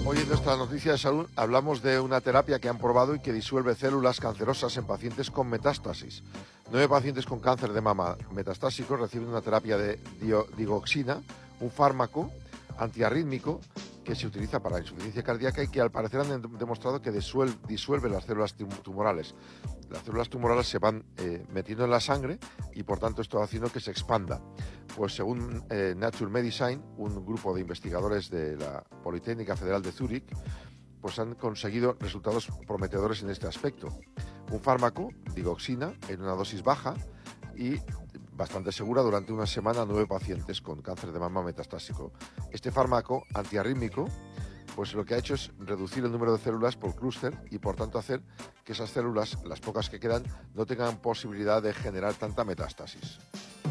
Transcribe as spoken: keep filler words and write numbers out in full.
Hoy en nuestra noticia de salud hablamos de una terapia que han probado y que disuelve células cancerosas en pacientes con metástasis. Nueve pacientes con cáncer de mama metastásico reciben una terapia de dio- digoxina, un fármaco antiarrítmico que se utiliza para la insuficiencia cardíaca y que al parecer han de- demostrado que disuelve, disuelve las células tum- tumorales. Las células tumorales se van eh, metiendo en la sangre y por tanto esto va haciendo que se expanda. Pues según eh, Nature Medicine, un grupo de investigadores de la Politécnica Federal de Zúrich, pues han conseguido resultados prometedores en este aspecto. Un fármaco, digoxina, en una dosis baja y bastante segura durante una semana a nueve pacientes con cáncer de mama metastásico. Este fármaco antiarrítmico, pues lo que ha hecho es reducir el número de células por clúster y por tanto hacer que esas células, las pocas que quedan, no tengan posibilidad de generar tanta metástasis.